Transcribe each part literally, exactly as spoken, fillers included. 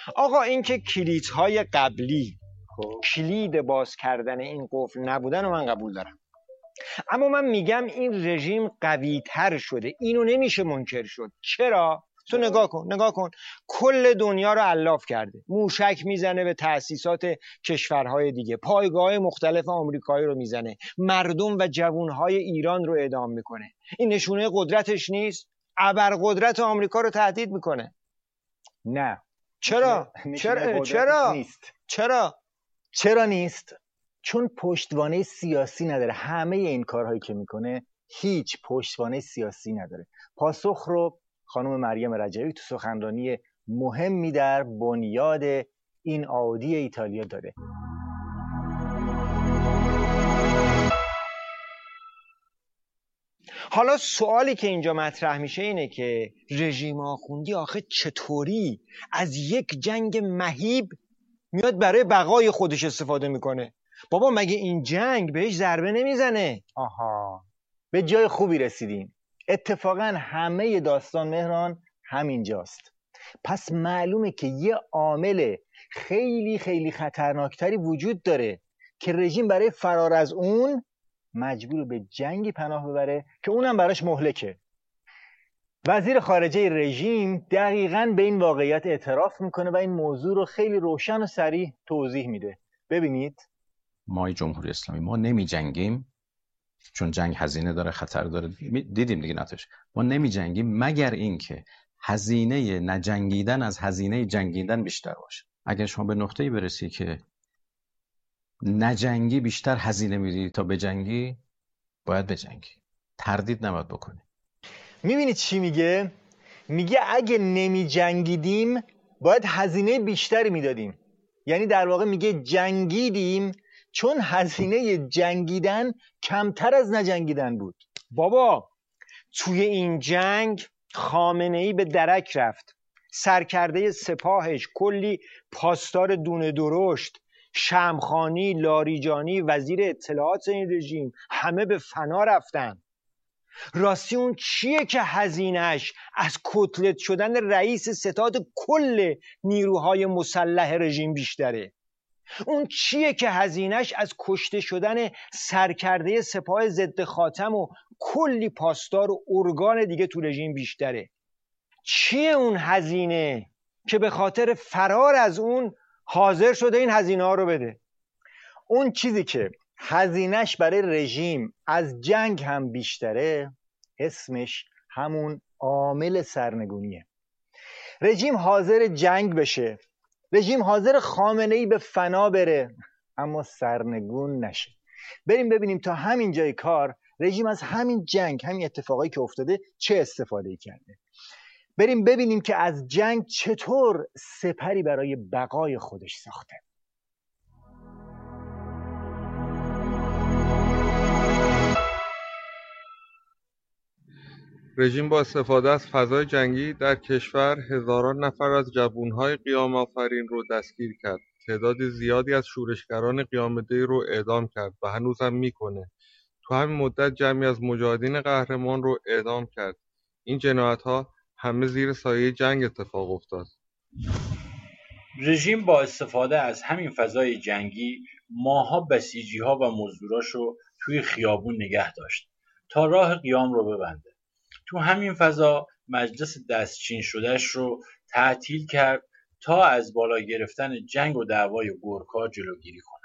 آقا این که کلیدهای قبلی کلید باز کردن این قفل نبودن و من قبول دارم، اما من میگم این رژیم قوی تر شده، اینو نمیشه منکر شد. چرا؟ تو نگاه کن نگاه کن کل دنیا رو الاف کرده، موشک میزنه به تأسیسات کشورهای دیگه، پایگاه مختلف آمریکایی رو میزنه، مردم و جوانهای ایران رو اعدام میکنه. این نشونه قدرتش نیست؟ ابرقدرت آمریکا رو تهدید میکنه. نه. چرا؟ چرا؟ چرا؟ نیست. چرا؟ چرا نیست؟ چون پشتوانه سیاسی نداره. همه این کارهایی که میکنه هیچ پشتوانه سیاسی نداره. پاسخ رو خانم مریم رجوی تو سخنرانی مهمی در بنیاد این عادی ایتالیا داده. حالا سوالی که اینجا مطرح میشه اینه که رژیم آخوندی آخه چطوری از یک جنگ مهیب میاد برای بقای خودش استفاده میکنه؟ بابا مگه این جنگ بهش ضربه نمیزنه؟ آها، به جای خوبی رسیدیم. اتفاقا همه داستان مهران همینجاست. پس معلومه که یه عامل خیلی خیلی خطرناکتری وجود داره که رژیم برای فرار از اون مجبور به جنگی پناه ببره که اونم براش مهلکه. وزیر خارجه رژیم دقیقاً به این واقعیت اعتراف میکنه و این موضوع رو خیلی روشن و صریح توضیح میده. ببینید، ما جمهوری اسلامی ما نمی جنگیم چون جنگ هزینه داره، خطر داره. دیدیم دیگه نتیجه. ما نمی جنگیم مگر اینکه هزینه نجنگیدن از هزینه جنگیدن بیشتر باشه. اگر شما به نقطه‌ای برسی که نجنگی بیشتر هزینه میدی تا بجنگی، باید بجنگی، تردید نباید بکنی. میبینید چی میگه؟ میگه اگه نمی جنگیدیم باید هزینه بیشتری میدادیم. یعنی در واقع میگه جنگیدیم چون هزینه جنگیدن کمتر از نجنگیدن بود. بابا توی این جنگ خامنه‌ای به درک رفت، سرکرده سپاهش کلی پاسدار دونه درشت، شمخانی، لاریجانی، وزیر اطلاعات این رژیم، همه به فنا رفتن. راستی اون چیه که هزینهش از کتلت شدن رئیس ستاد کل نیروهای مسلح رژیم بیشتره؟ اون چیه که هزینهش از کشته شدن سرکرده سپاه ضد خاتم و کلی پاسدار و ارگان دیگه تو رژیم بیشتره؟ چیه اون هزینه که به خاطر فرار از اون حاضر شده این هزینه ها رو بده؟ اون چیزی که هزینهش برای رژیم از جنگ هم بیشتره اسمش همون عامل سرنگونیه. رژیم حاضر جنگ بشه، رژیم حاضر خامنه‌ای به فنا بره، اما سرنگون نشه. بریم ببینیم تا همین جای کار رژیم از همین جنگ، همین اتفاقایی که افتاده چه استفاده کرده. بریم ببینیم که از جنگ چطور سپری برای بقای خودش ساخته. رژیم با استفاده از فضای جنگی در کشور هزاران نفر از جوانهای قیام آفرین رو دستگیر کرد. تعداد زیادی از شورشگران قیام‌دی رو اعدام کرد و هنوز هم میکنه. تو همین مدت جمعی از مجاهدین قهرمان رو اعدام کرد. این جنایت‌ها همه زیر سایه جنگ اتفاق افتاد. رژیم با استفاده از همین فضای جنگی ماها بسیجی‌ها و مزدوراشو توی خیابون نگه داشت تا راه قیام رو ببنده. تو همین فضا مجلس دستچین شدهش رو تعطیل کرد تا از بالا گرفتن جنگ و دعوای گورکا جلوگیری کنه.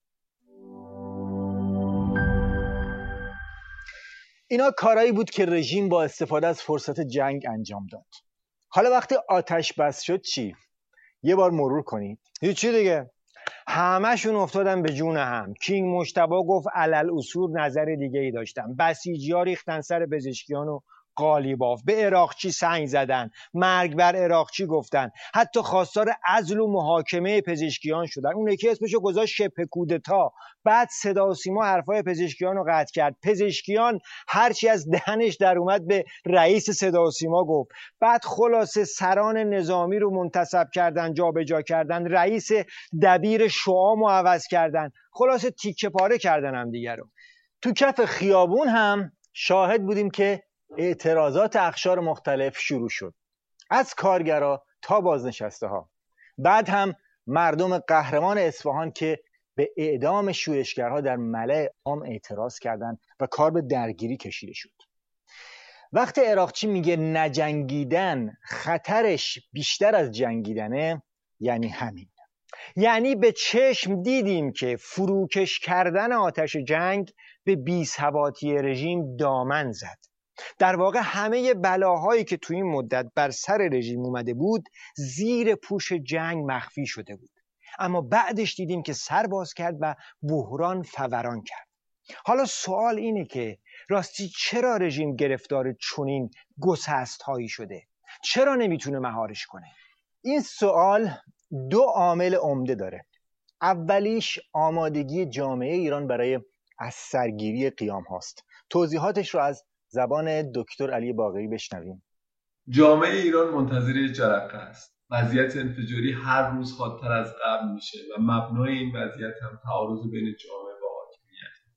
اینا کارهایی بود که رژیم با استفاده از فرصت جنگ انجام داد. حالا وقتی آتش بس شد چی؟ یه بار مرور کنید. هیچی دیگه، همه‌شون افتادن به جون هم. کینگ مجتبی گفت علل اصول نظر دیگه ای داشتم. بسیجی‌ها ریختن سر پزشکیان و قالیباف، به عراقچی سنگ زدن، مرگ بر عراقچی گفتن، حتی خواستار عزل و محاکمه پزشکیان شدن. اون یکی اسمشو گذاشت شبه کودتا. بعد صدا و سیما حرفای پزشکیان رو قطع کرد. پزشکیان هرچی از دهنش در اومد به رئیس صدا و سیما گفت. بعد خلاصه سران نظامی رو منتصب کردن، جابجا کردن، رئیس دبیر شعام رو عوض کردن، خلاصه تیکه پاره کردن هم دیگه رو. تو کف خیابون هم شاهد بودیم که اعتراضات اقشار مختلف شروع شد، از کارگرا تا بازنشسته ها. بعد هم مردم قهرمان اصفهان که به اعدام شورشگرها در ملأ عام اعتراض کردند و کار به درگیری کشیده شد. وقتی عراقچی میگه نجنگیدن خطرش بیشتر از جنگیدنه، یعنی همین. یعنی به چشم دیدیم که فروکش کردن آتش جنگ به بی‌ثباتی رژیم دامن زد. در واقع همه بلاهایی که توی این مدت بر سر رژیم اومده بود زیر پوش جنگ مخفی شده بود، اما بعدش دیدیم که سر باز کرد و بحران فوران کرد. حالا سوال اینه که راستی چرا رژیم گرفتار چنین گسست هایی شده؟ چرا نمیتونه مهارش کنه؟ این سوال دو عامل عمده داره. اولیش آمادگی جامعه ایران برای از سرگیری قیام هاست. توضیحاتش رو از زبان دکتر علی باقری بشنویم. جامعه ایران منتظر جرقه است. وضعیت انفجاری هر روز حادتر از قبل میشه و مبنای این وضعیت هم تعارض بین جامعه و حاکمیت.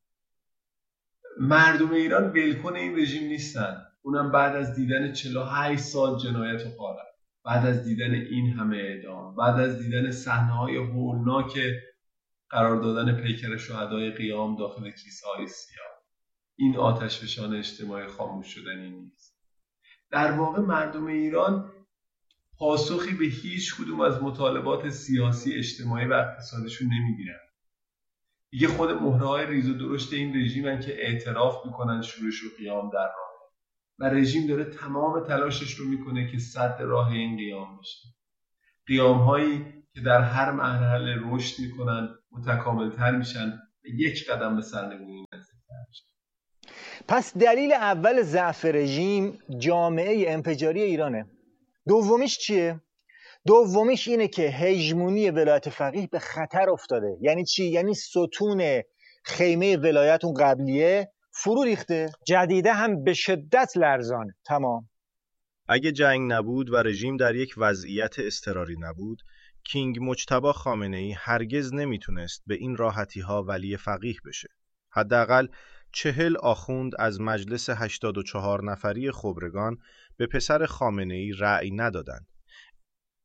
مردم ایران ولکن این رژیم نیستن، اونم بعد از دیدن چهل و هشت سال جنایت و غارت، بعد از دیدن این همه اعدام، بعد از دیدن صحنه‌های هولناک قرار دادن پیکر شهدای قیام داخل کیسه‌های سیاه. این آتشفشان اجتماعی خاموش شدنی نیست. در واقع مردم ایران پاسخی به هیچ کدوم از مطالبات سیاسی، اجتماعی و اقتصادیشون نمیگیرن. دیگه خود مهره‌های ریز و درشت این رژیمن که اعتراف میکنن شورش و قیام در راه و رژیم داره تمام تلاشش رو میکنه که سد راه این قیام بشه. قیام‌هایی که در هر مرحله رشد میکنن، متکامل‌تر میشن و یک قدم به سرنگونی نزدیک‌تر میشن. پس دلیل اول ضعف رژیم جامعه انفجاری ایرانه. دومیش چیه؟ دومیش اینه که هژمونی ولایت فقیه به خطر افتاده. یعنی چی؟ یعنی ستون خیمه ولایت اون قبلیه فرو ریخته، جدیده هم به شدت لرزانه. تمام. اگه جنگ نبود و رژیم در یک وضعیت اضطراری نبود، کینگ مجتبی خامنه‌ای هرگز نمیتونست به این راحتی ها ولی فقیه بشه. حداقل چهل آخوند از مجلس هشتاد و چهار نفری خبرگان به پسر خامنه‌ای رأی ندادند